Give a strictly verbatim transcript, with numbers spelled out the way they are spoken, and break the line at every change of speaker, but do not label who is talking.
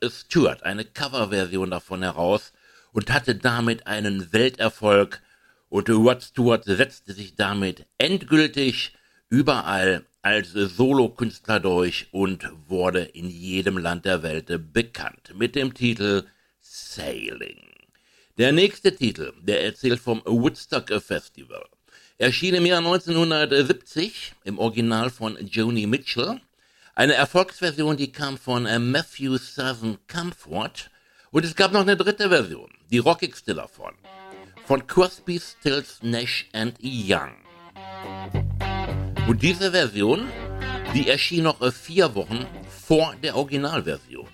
Stewart eine Coverversion davon heraus und hatte damit einen Welterfolg. Und Rod Stewart setzte sich damit endgültig überall als Solokünstler durch und wurde in jedem Land der Welt bekannt mit dem Titel Sailing. Der nächste Titel, der erzählt vom Woodstock Festival, erschien im Jahr neunzehnhundertsiebzig im Original von Joni Mitchell. Eine Erfolgsversion, die kam von Matthew Southern Comfort. Und es gab noch eine dritte Version, die rockigste davon, von Crosby, Stills, Nash and Young. Und diese Version, die erschien noch vier Wochen vor der Originalversion.